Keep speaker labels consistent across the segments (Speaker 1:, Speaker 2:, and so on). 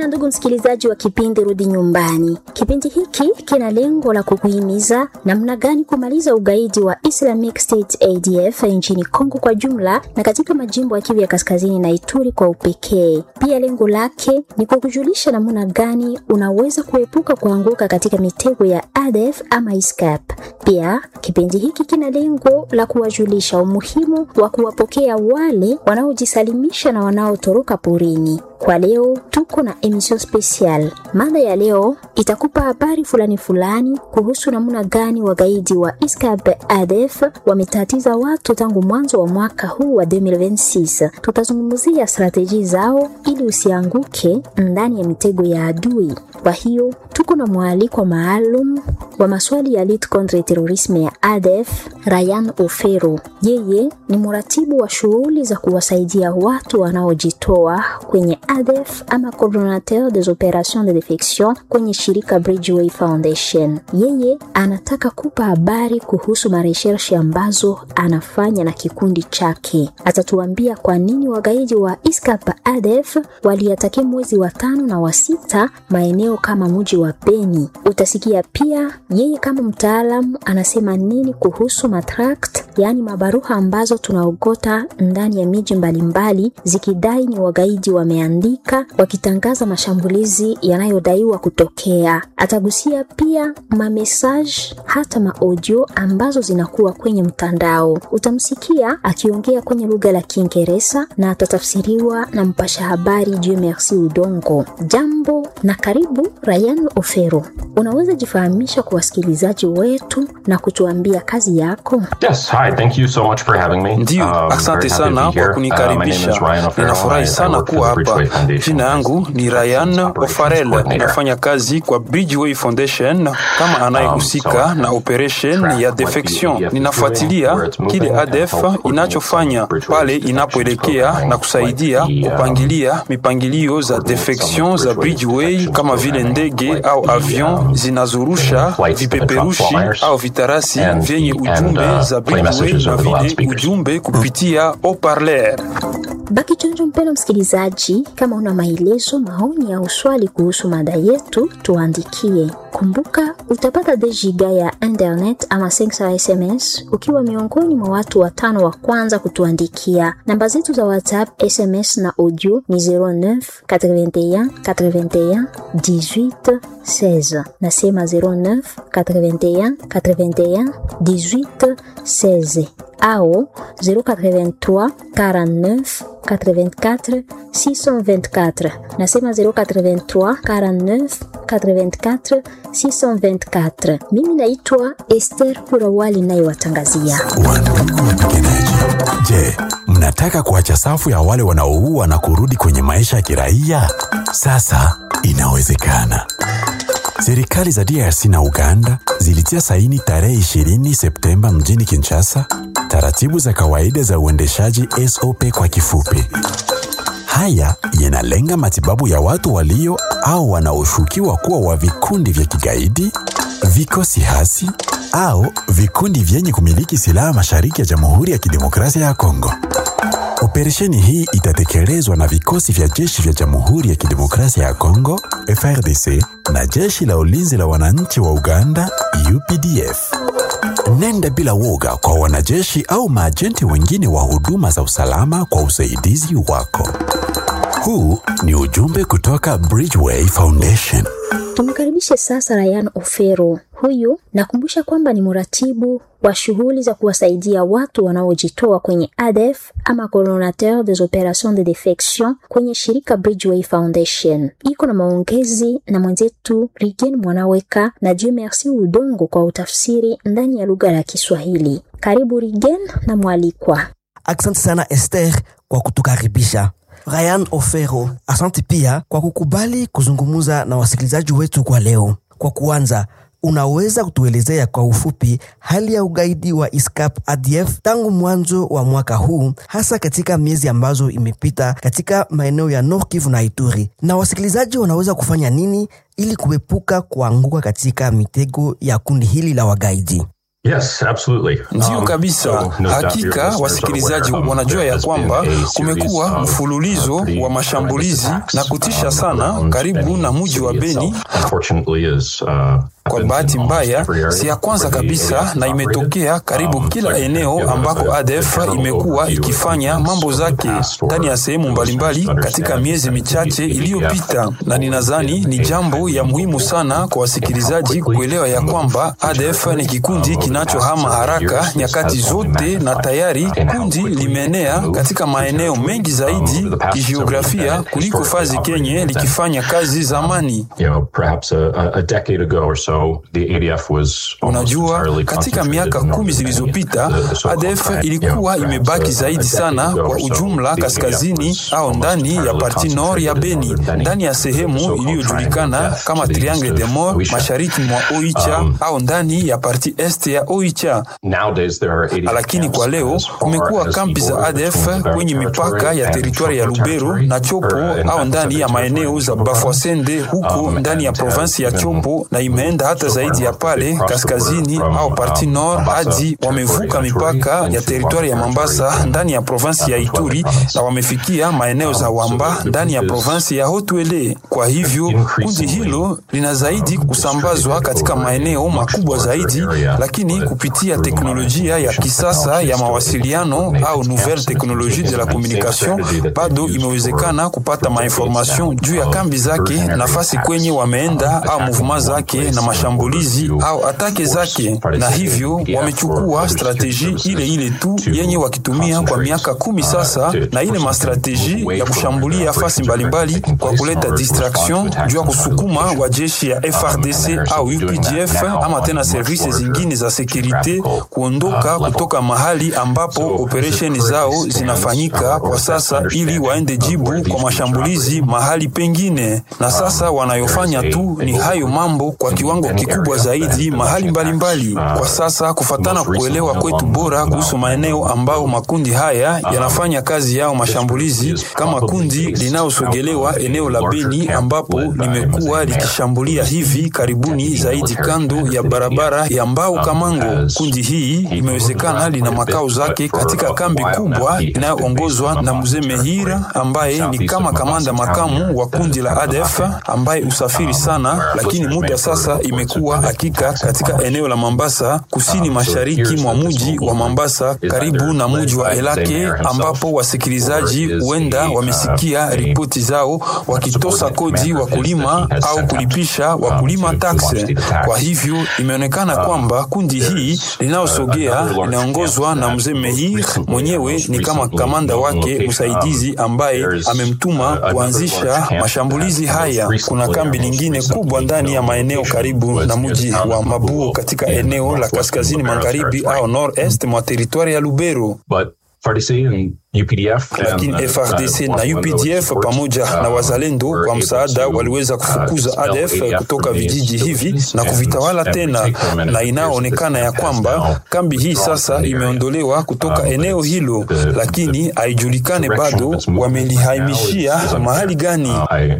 Speaker 1: Ndugu msikilizaji wa kipindi Rudi Nyumbani. Kipindi hiki kina lengo la kukuhimiza namna gani kumaliza ugaidi wa Islamic State ADF nchini Kongo kwa jumla na katika majimbo ya Kivu ya Kaskazini na Ituri kwa upekee. Pia lengo lake ni kukujulisha namna gani unaweza kuepuka kuanguka katika mitego ya ADF ama ISCAP. Pia kipindi hiki kina lengo la kuwajulisha umuhimu wa kuwapokea wale wanaojisalimisha na wanaotoroka porini. Kwa leo tuko na emission special. Mada ya leo itakupa habari fulani kuhusu namna gani wagaidi wa ISCAP ADF wametatiza watu tangu mwanzo wa mwaka huu wa 2026. Tutazungumzia strategy zao ili usianguke ndani ya mitego ya adui. Kwa hiyo tuko na mwaliko maalum wa maswali ya lutte contre terrorisme ya ADF, Ryan Ofero. Yeye ni mratibu wa shughuli za kuwasaidia watu wanaojitoa kwenye ADF ama coordinateur des opérations de défection kwenye shirika Bridgeway Foundation. Yeye anataka kupa habari kuhusu maresearch ambazo anafanya na kikundi chake. Atatuambia kwa nini wagaidi wa ISCAP ADF waliataki mwezi wa 5 na wa 6 maeneo kama mji wa Beni. Utasikia pia yeye kama mtaalamu anasema nini kuhusu matract, yani mabaruha ambazo tunaogota ndani ya miji mbalimbali zikidai ni wagaidi wameandika wakitangaza mashambulizi yanayodaiwa kutokea. Atagusia pia message hata audio ambazo zinakuwa kwenye mtandao. Utamsikia akiongea kwenye lugha la Kiingereza na atatafsiriwa na mpasha habari Dieu Merci Udongo. Jambo na karibu Ryan Ofero. Unaweza jifahamisha kwa wasikilizaji wetu na kutuambia kazi yako?
Speaker 2: Yes, hi, thank you so much for having me.
Speaker 3: Ndio, asante sana kwa kunikaribisha. Ninafurahi sana kuwa hapa. Jina yangu ni Ryan Ofero. Ninafanya kazi kwa Bridgeway Foundation kama anayehusika na operation ya defection. Ninafuatilia kile ADF inachofanya pale inapoelekea na kusaidia kupangilia mipangilio za defection za Bridgeway kama vile ndege au avion zinazurusha vipeperushi au vitarasi vyenye ujumbe za Bridgeway na vile ujumbe kupitia haut-parleur.
Speaker 1: Baki chonjo mpendwa msikilizaji, kama una maelezo, maoni au swali kuhusu mada yetu tuandikie. Kumbuka utapata 10 giga ya internet ama 500 SMS ukiwa miongoni mwa watu 5 wa kwanza kutuandikia. Namba zetu za WhatsApp, SMS na audio ni 09 81 81 18 16. Nasema 09 81 81 18 16 au 083 49 84 624. Nasema 083 49 84 624. Mimi naitwa Esther Kurawali naye watangazia.
Speaker 4: Wandugu wapiganaji, je, mnataka kuacha safu ya wale wanaoua na kurudi kwenye maisha ya kiraia? Sasa inawezekana. Serikali za DRC na Uganda zilitia saini tarehe 20 Septemba mjini Kinshasa taratibu za kawaida za uendeshaji SOP kwa kifupi. Haya yanalenga matibabu ya watu walio au wanaoshukiwa kuwa wa vikundi vya kigaidi, vikosi hasi au vikundi vyenye kumiliki silaha mashariki ya Jamhuri ya Kidemokrasia ya Kongo. Operesheni hii itatekelezwa na vikosi vya jeshi vya Jamhuri ya Kidemokrasia ya Kongo, FARDC, na jeshi la ulinzi la wananchi wa Uganda, UPDF. Nenda bila woga kwa wanajeshi au maajenti wengine wa huduma za usalama kwa usaidizi wako. Huu ni ujumbe kutoka Bridgeway Foundation.
Speaker 1: Tumkaribishe sasa Ryan Ofero. Huyu nakumbusha kwamba ni mratibu wa shughuli za kuwasaidia watu wanaojitoa kwenye ADF ama coordinateur des opérations de défection kwenye shirika Bridgeway Foundation. Iko na maongezi na mwenzetu Rigen Mwanaweka na Dieu Merci Udongo kwa utafsiri ndani ya lugha ya Kiswahili. Karibu Rigen na mwalikwa.
Speaker 5: Asante sana Esther kwa kutukaribisha. Ryan Ofero, asante pia kwa kukubali kuzungumuza na wasikilizaji wetu kwa leo. Kwa kuanza, unaweza kutuelezea kwa ufupi hali ya ugaidi wa ISCAP ADF tangu mwanzo wa mwaka huu, hasa katika miezi ambazo imepita katika maeneo ya Nord Kivu na Ituri, na wasikilizaji wanaweza kufanya nini ili kuepuka kuanguka katika mitego ya kundi hili la wagaidi?
Speaker 2: Yes, absolutely.
Speaker 3: Ndiyo kabisa. Hakika wasikilizaji wanajua ya kwamba kumekuwa mfululizo wa mashambulizi na kutisha sana karibu na mji wa Beni. Kwa bahati mbaya, si ya kwanza kabisa na imetokea karibu kila eneo ambako ADF imekuwa ikifanya mambo zake ndani ya sehemu mbalimbali katika miezi michache iliyopita. Na ninadhani ni jambo ya muhimu sana kwa wasikilizaji kuelewa ya kwamba ADF ni kikundi kinachohama haraka nyakati zote, na tayari kundi limeenea katika maeneo mengi zaidi kijiografia kuliko fazi Kenya likifanya kazi zamani. Unajua, katika miaka 10 zilizopita ADF ilikuwa imebaki zaidi sana kwa ujumla kaskazini au ndani ya parti nord ya Beni, ndani ya sehemu iliyojulikana kama Triangle des Morts mashariki mwa Oicha au ndani ya parti est ya Oicha. Lakini kwa leo kumekuwa kampi za ADF kwenye mipaka ya teritwari ya Lubero na Chopo au ndani ya maeneo za Bafwasende huko ndani ya provinsi ya Chopo, na imeenda hata zaidi ya pale kaskazini au parti nord hadi wamevuka mipaka ya teritwari ya Mambasa ndani ya provinsi ya Ituri na wamefikia maeneo za Wamba ndani ya provinsi ya Haut-Uele. Kwa hivyo kundi hilo lina zaidi kusambazwa katika maeneo makubwa zaidi, lakini kupitia teknolojia ya kisasa ya mawasiliano au nouvelle technologie de la communication bado imewezekana kupata mainformation juu ya kambi zake, nafasi kwenye wameenda au mouvement zake na mashambulizi au atake zake, na hivyo wamechukua strategie ile tu yenye wakitumia kwa miaka 10 sasa, na ile mastrategie ya kushambulia fasi mbalimbali kwa kuleta distraction juu ya kusukuma wa jeshi ya FRDC au UPDF ama tena services zingine za securite kuondoka kutoka mahali ambapo operation zao zinafanyika kwa sasa ili waende jibu kwa mashambulizi mahali pengine. Na sasa wanayofanya tu ni hayo mambo kwa kiwango kikubwa zaidi mahali mbalimbali. Kwa sasa kufatana kuelewa kwetu bora kuhusu maeneo ambao makundi haya yanafanya kazi yao mashambulizi, kama kundi linaosogelewa eneo la Beni ambapo limekuwa likishambulia hivi karibuni zaidi kando ya barabara ya Mbao Kamango. Kundi hii imewezekana lina makao zake katika kambi kubwa inayoongozwa na Mzee Mehira ambaye ni kama kamanda makamu wa kundi la ADF ambaye usafiri sana, lakini muda sasa imekuwa hakika katika eneo la Mambasa kusini mashariki mwa mji wa Mambasa karibu na mji wa Elake, ambapo wasikilizaji huenda wamesikia ripoti zao wakitosa kodi wakulima au kulipisha wakulima taksi. Kwa hivyo imeonekana kwamba kundi hii linaosogea linaongozwa na Mzee Mehir mwenyewe ni kama kamanda wake msaidizi ambaye amemtuma kuanzisha mashambulizi haya. Kuna kambi lingine kubwa ndani ya maeneo karibu na mji wa Mabuo katika eneo la kaskazini magharibi au nord-est mwa teritwari ya Lubero. Lakini FRDC na UPDF pamoja na wazalendo kwa msaada waliweza kufukuza ADF kutoka vijiji hivi na kuvitawala tena, na inaonekana ya kwamba kambi hii sasa imeondolewa kutoka eneo hilo, lakini haijulikane bado wamelihamishia mahali gani.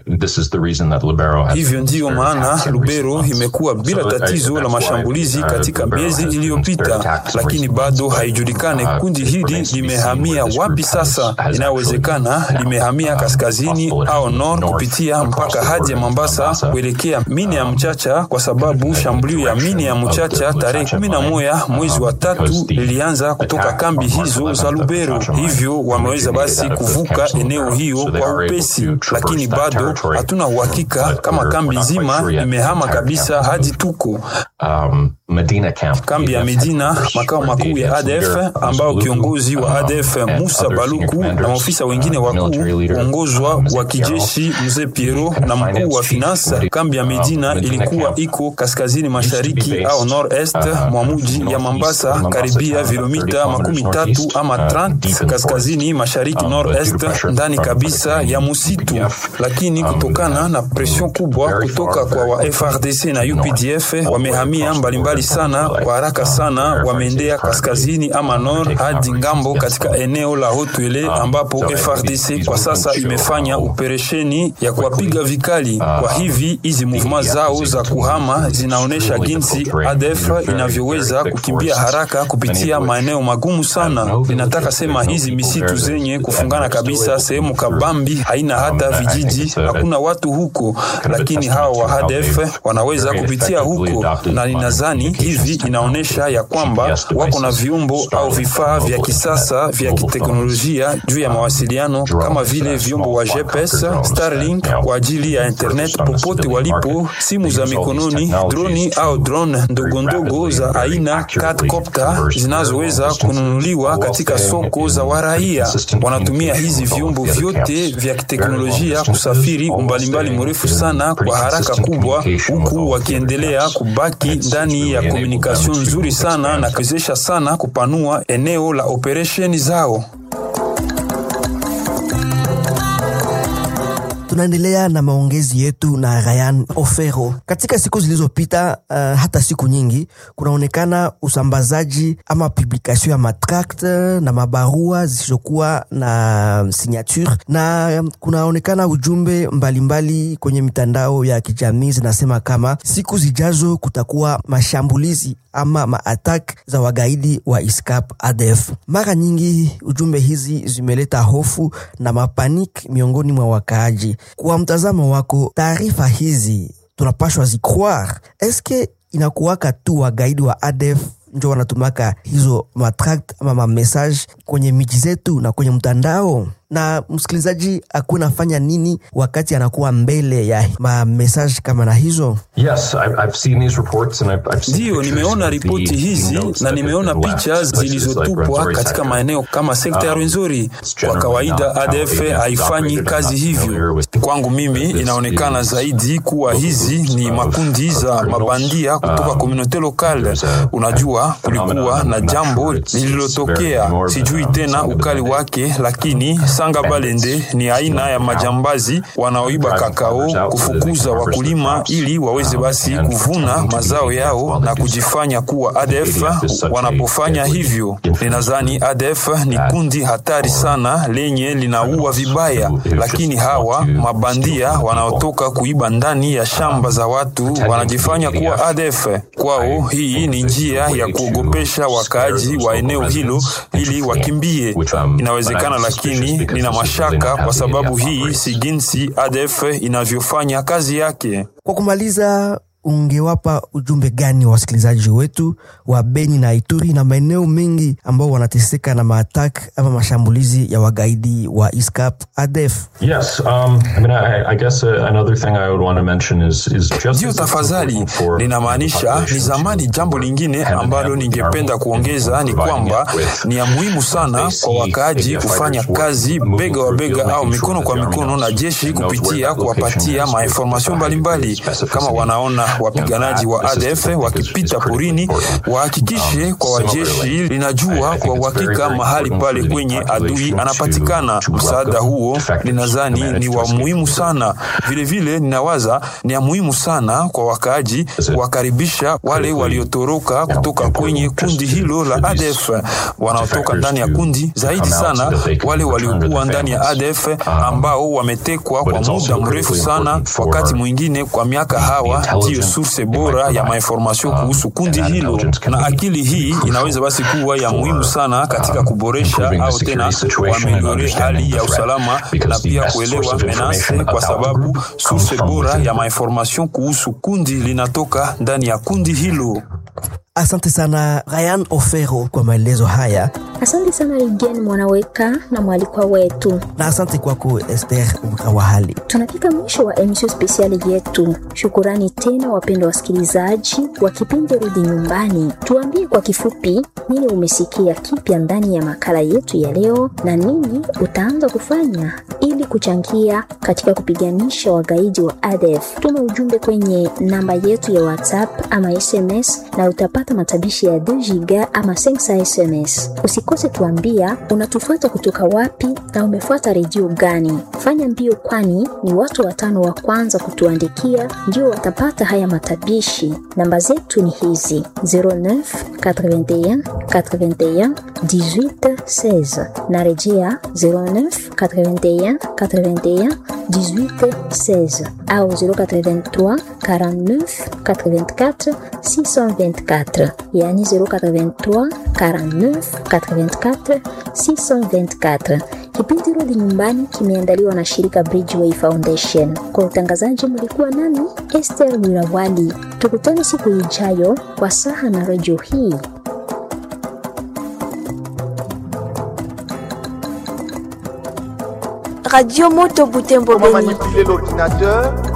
Speaker 3: Hivyo ndiyo maana Lubero imekuwa bila tatizo la mashambulizi katika miezi iliyopita, lakini bado haijulikane kundi hili limehamia wapi sasa. Inawezekana limehamia kaskazini au nord kupitia mpaka hadi ya Mambasa kuelekea mine ya Mchacha, kwa sababu shambulio ya mine ya Mchacha tarehe 11 mwezi wa 3 lilianza kutoka kambi hizo za Lubero. Hivyo wameweza basi kuvuka eneo hiyo kwa upesi, lakini bado hatuna uhakika kama kambi nzima imehama kabisa hadi tuko kambi ya Medina, makao makuu ya ADF, ambao kiongozi wa ADF Musa Baluku na maofisa wengine wakuu uongozwa wa kijeshi Mzee Piero na mkuu wa finance. Kambi ya Medina ilikuwa iko kaskazini mashariki au nord-est mwa mji ya Mambasa, karibia kilomita 30 ama 30 kaskazini mashariki nord-est ndani kabisa ya msitu. Lakini kutokana na pression kubwa kutoka kwa wa FRDC na UPDF wamehamia mbalimbali mbali sana, kwa haraka sana wameendea kaskazini ama nord hadi ngambo katika eneo la Haut-Uele ambapo FARDC kwa sasa imefanya operesheni ya kuwapiga vikali. Kwa hivi hizi movement zao za kuhama zinaonesha jinsi ADF inavyoweza kukimbia haraka kupitia maeneo magumu sana. Ninataka sema hizi misitu zenye kufungana kabisa, sehemu kabambi, haina hata vijiji, hakuna watu huko, lakini hao wa ADF wanaweza kupitia huko, na ninadhani hivi inaonesha ya kwamba wako na viumbo au vifaa vya kisasa vya kiteknolojia juu ya mawasiliano kama vile vyombo wa GPS, Starlink kwa ajili ya internet popote walipo, simu za mikononi, droni au drone ndogondogo za aina quadcopter zinazoweza kununuliwa katika soko za waraia. Wanatumia hizi vyombo vyote vya kiteknolojia kusafiri umbali mrefu sana kwa haraka kubwa, huku wakiendelea kubaki ndani ya komunikasyon nzuri sana na kuwezesha sana kupanua eneo la operesheni zao.
Speaker 5: Tunaendelea na maongezi yetu na Ryan Ofero. Katika siku zilizopita, hata siku nyingi, kunaonekana usambazaji ama publication ya matract na mabarua zisizokuwa na signature, na kunaonekana ujumbe mbalimbali kwenye mitandao ya kijamii zinasema kama siku zijazo kutakuwa mashambulizi ama maattack za wagaidi wa ISCAP ADF. Mara nyingi ujumbe hizi zimeleta hofu na mapanik miongoni mwa wakaaji. Kwa mtazamo wako, taarifa hizi tunapashwa zikroire? Eske inakuwaka tu wagaidi wa ADF ndio wanatumaka hizo matract ama message kwenye miji zetu na kwenye mtandao? Na msikilizaji akuwa nafanya nini wakati anakuwa mbele ya message kama na hizo?
Speaker 2: Yes, I've seen these reports and I've seen.
Speaker 3: Ndio, nimeona ripoti hizi na nimeona picha zilizotupwa katika maeneo kama sekta ya Rwenzori. Kwa kawaida ADF haifanyi kazi hivyo. Kwangu mimi inaonekana zaidi kuwa hizi ni makundi za mabandia kutoka komunote lokale. Unajua, kulikuwa na jambo lililotokea, sijui tena ukali wake, lakini Sanga Balende ni aina ya majambazi wanaoiba kakao, kufukuza wakulima ili waweze basi kuvuna mazao yao na kujifanya kuwa ADF. Wanapofanya hivyo, ninadhani ADF ni kundi hatari sana lenye linaua vibaya, lakini hawa mabandia wanaotoka kuiba ndani ya shamba za watu wanajifanya kuwa ADF. Kwao hii ni njia ya kuogopesha wakaaji wa eneo hilo ili wakimbie. Inawezekana, lakini nina mashaka kwa sababu hii si jinsi ADF inavyofanya kazi yake.
Speaker 5: Kwa kumaliza, ungewapa ujumbe gani wa wasikilizaji wetu wa Beni na Ituri na maeneo mengi ambao wanateseka na maattack ama mashambulizi ya wagaidi wa ISCAP ADF?
Speaker 2: Yes, I guess another thing I would want to mention is just.
Speaker 3: Ndio, tafadhali, ninamaanisha ni zamani. Jambo lingine ambalo ningependa kuongeza ni kwamba ni ya muhimu sana kwa wakaaji kufanya kazi bega wa bega au mikono kwa mikono na jeshi kupitia kuwapatia mainformation mbalimbali. Kama wanaona wapiganaji wa ADF wakipita porini, wahakikishe kwa wajeshi linajua kwa uhakika mahali pale kwenye adui anapatikana. Msaada huo ninadhani ni wa muhimu sana. Vile vile ninawaza ni ya muhimu sana kwa wakaaji wakaribisha wale waliotoroka kutoka kwenye kundi hilo la ADF, wanaotoka ndani ya kundi, zaidi sana wale waliokuwa ndani ya ADF ambao wametekwa kwa muda mrefu sana, wakati mwingine kwa miaka. Hawa ndio source bora ya mainformation kuhusu kundi hilo, na akili hii inaweza basi kuwa ya muhimu sana katika kuboresha au tena kuameliore hali ya usalama na pia kuelewa menace, kwa sababu source bora ya mainformation kuhusu kundi linatoka ndani ya kundi hilo.
Speaker 5: Asante sana Ryan Ofero kwa maelezo haya.
Speaker 1: Asante sana Rigen Mwanaweka na mwalikwa wetu.
Speaker 5: Na asante kwako Esther Mkawahali.
Speaker 1: Tunafika mwisho wa emission speciali yetu. Shukurani tena wapendwa wasikilizaji wa kipindi Rudi Nyumbani. Tuambie kwa kifupi nini umesikia kipya ndani ya makala yetu ya leo na nini utaanza kufanya ili ili kuchangia katika kupiganisha wagaidi wa ADF. Tuma ujumbe kwenye namba yetu ya WhatsApp ama SMS na utapata matabishi ya 2 giga ama 5 SMS. Usikose tuambia unatufuata kutoka wapi na umefuata redio gani. Fanya mbio, kwani ni watu 5 wa kwanza kutuandikia ndio watapata haya matabishi. Namba zetu ni hizi: 09 81 81 18 16. Narejea 09 81 81 18 16 au 083 49 84 624, yani 083 49 84 624. Kipindi Rudi Nyumbani kimeandaliwa na shirika Bridgeway Foundation. Kwa utangazaji mlikuwa nami Esther Wirawali. Tukutane siku ijayo kwa saha na radio hii.
Speaker 6: Radio Moto Butembo Beni.
Speaker 7: Manipuler l'ordinateur